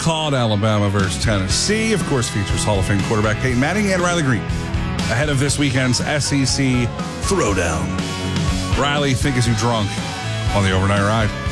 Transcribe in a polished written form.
called Alabama versus Tennessee. Of course, features Hall of Fame quarterback Peyton Manning and Riley Green ahead of this weekend's SEC Throwdown. Riley, think is you drunk on the overnight ride?